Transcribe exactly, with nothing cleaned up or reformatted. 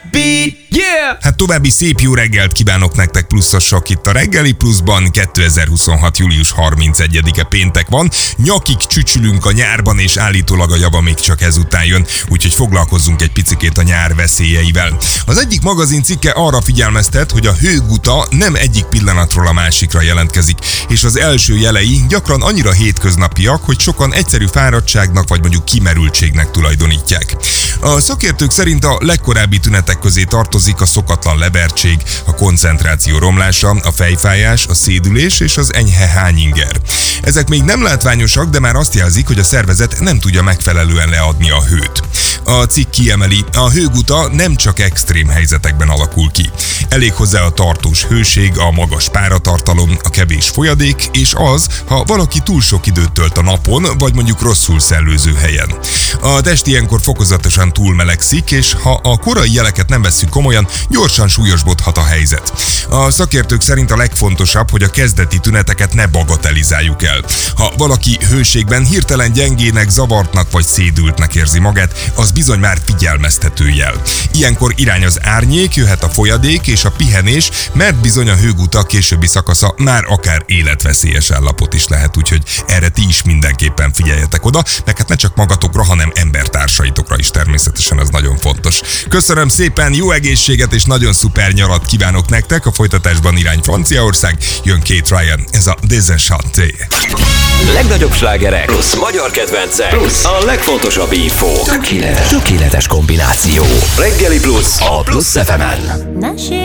beat, yeah! Hát további szép jó reggelt kívánok nektek pluszosok itt a Reggeli Pluszban. kétezer-huszonhat. július harmincegyedike péntek van. Nyakig csücsülünk a nyárban, és állítólag a java még csak ezután jön, úgyhogy foglalkozzunk egy picikét a nyár veszélyeivel. Az egyik magazin cikke arra figyelmeztet, hogy a hőguta nem egyik pillanatról a másikra jelentkezik, és az első jelei gyakran annyira hétköznapiak, hogy sokan egyszerű fáradtságnak vagy mondjuk kimerültségnek tulajdonítják. A szakértők szerint a legkorábbi tünetek közé tartozik a szokatlan levertség, a koncentráció romlása, a fejfájás, a szédülés és az enyhe hányinger. Ezek még nem látványosak, de már azt jelzik, hogy a szervezet nem tudja megfelelően leadni a hőt. A cikk kiemeli, a hőguta nem csak extrém helyzetekben alakul ki. Elég hozzá a tartós hőség, a magas páratartalom, a kevés folyadék, és az, ha valaki túl sok időt tölt a napon, vagy mondjuk rosszul szellőző helyen. A test ilyenkor fokozatosan túlmelegszik, és ha a korai jeleket nem vesszük komolyan, gyorsan súlyosbodhat a helyzet. A szakértők szerint a legfontosabb, hogy a kezdeti tüneteket ne bagatelizáljuk el. Ha valaki hőségben hirtelen gyengének, zavartnak vagy szédültnek érzi magát, az bizony már figyelmeztető jel. Ilyenkor irány az árnyék, jöhet a folyadék és a pihenés, mert bizony a hőguta későbbi szakasza már akár életveszélyes állapot is lehet, úgyhogy erre ti is mindenképpen figyeljetek oda, meg hát ne csak magatokra, hanem embertársaitokra is, természetesen ez nagyon fontos. Köszönöm szépen, jó egészséget és nagyon szuper nyarat kívánok nektek, a folytatásban irány Franciaország, jön Kate Ryan, ez a Desenchanté. Legnagyobb slágerek plusz magyar kedvencek plusz a legfontosabb info. Tökéletes, tökéletes kombináció. Reggeli Plusz a Plusz ef emen.